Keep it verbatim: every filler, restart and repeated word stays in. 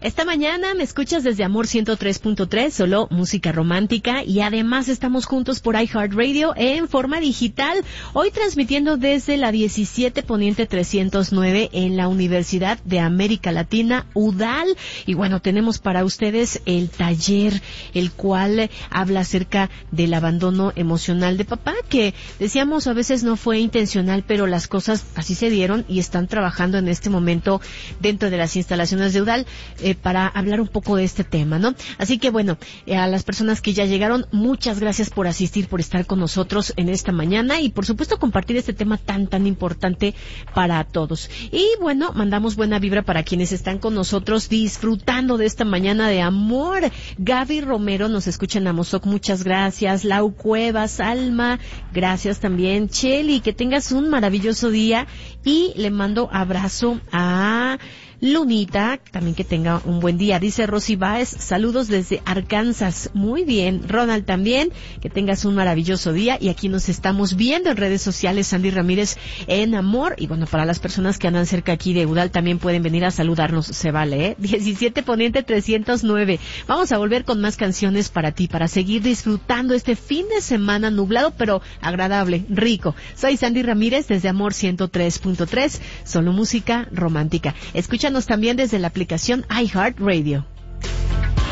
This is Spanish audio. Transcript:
Esta mañana me escuchas desde Amor ciento tres punto tres, solo música romántica, y además estamos juntos por iHeartRadio en forma digital, hoy transmitiendo desde la diecisiete Poniente trescientos nueve en la Universidad de América Latina, U D A L, y bueno, tenemos para ustedes el taller, el cual habla acerca del abandono emocional de papá, que decíamos a veces no fue intencional, pero las cosas así se dieron y están trabajando en este momento dentro de las instalaciones de U D A L, eh, para hablar un poco de este tema, ¿no? Así que bueno, eh, a las personas que ya llegaron, muchas gracias por asistir, por estar con nosotros en esta mañana y por supuesto compartir este tema tan tan importante para todos. Y bueno, mandamos buena vibra para quienes están con nosotros disfrutando de esta mañana de amor. Gaby Romero nos escucha en Amozoc, muchas gracias. Lau Cuevas, Alma, gracias también. Cheli, que tengas un maravilloso día y le mando abrazo a Lunita, también que tenga un buen día. Dice Rosy Báez, saludos desde Arkansas. Muy bien. Ronald también, que tengas un maravilloso día. Y aquí nos estamos viendo en redes sociales, Sandy Ramírez en Amor. Y bueno, para las personas que andan cerca aquí de U D A L también pueden venir a saludarnos, se vale, ¿eh? diecisiete Poniente trescientos nueve. Vamos a volver con más canciones para ti, para seguir disfrutando este fin de semana nublado, pero agradable, rico. Soy Sandy Ramírez desde Amor ciento tres punto tres, solo música romántica. Escúchanos también desde la aplicación iHeartRadio.